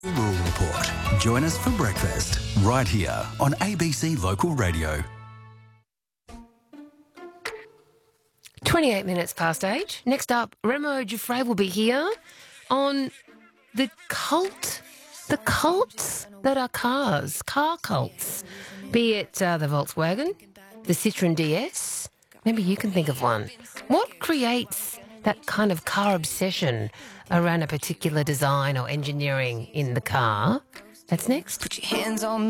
Rural Report. Join us for breakfast right here on ABC Local Radio. 28 minutes past 8. Next up, Remo Giuffre will be here on the cults that are cars, car cults, be it the Volkswagen, the Citroen DS. Maybe you can think of one. What creates that kind of car obsession around a particular design or engineering in the car? That's next. Put your hands on